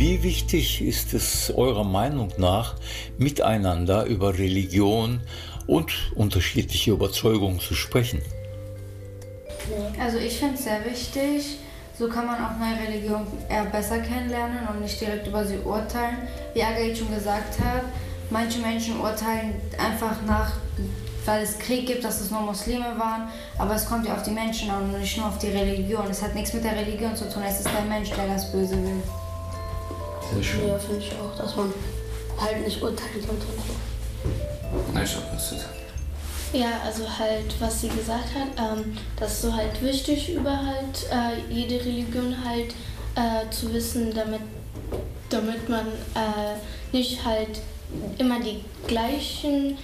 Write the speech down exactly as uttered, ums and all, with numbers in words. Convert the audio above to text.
Wie wichtig ist es eurer Meinung nach, miteinander über Religion und unterschiedliche Überzeugungen zu sprechen? Also ich finde es sehr wichtig. So kann man auch neue Religionen eher besser kennenlernen und nicht direkt über sie urteilen. Wie Agait schon gesagt hat, manche Menschen urteilen einfach nach, weil es Krieg gibt, dass es nur Muslime waren. Aber es kommt ja auf die Menschen an und nicht nur auf die Religion. Es hat nichts mit der Religion zu tun, es ist der Mensch, der das Böse will. Sehr schön. Ja, finde ich auch, dass man halt nicht urteilen sollte und so. Nein, ich hab was zu sagen. Ja, also halt, was sie gesagt hat, ähm, das ist so halt wichtig, über halt äh, jede Religion halt äh, zu wissen, damit, damit man äh, nicht halt immer die gleichen